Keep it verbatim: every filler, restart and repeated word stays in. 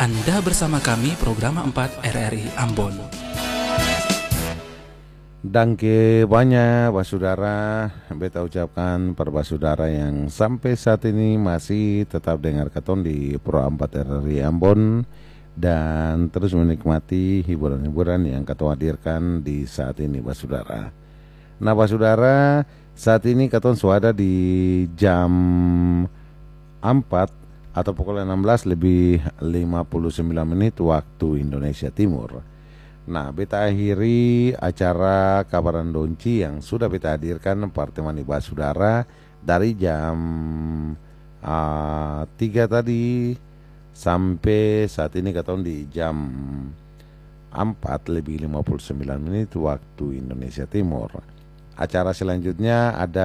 Anda bersama kami program empat R R I Ambon. Dangke banyak basudara, beta ucapkan para basudara yang sampai saat ini masih tetap dengar katon di Pro empat R R I Ambon dan terus menikmati hiburan-hiburan yang katon hadirkan di saat ini basudara. Nah basudara, saat ini katon suada di jam empat atau pukul enam belas lebih lima puluh sembilan menit waktu Indonesia Timur. Nah, beta akhiri acara Kabaran Donci yang sudah beta hadirkan pertemuan iba saudara dari jam uh, tiga tadi sampai saat ini katon di jam empat lebih lima puluh sembilan menit waktu Indonesia Timur. Acara selanjutnya ada